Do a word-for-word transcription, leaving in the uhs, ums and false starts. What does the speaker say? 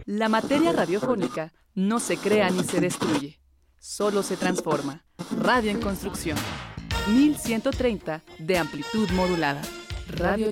La materia radiofónica no se crea ni se destruye, solo se transforma. Radio en construcción. mil ciento treinta de amplitud modulada. Radio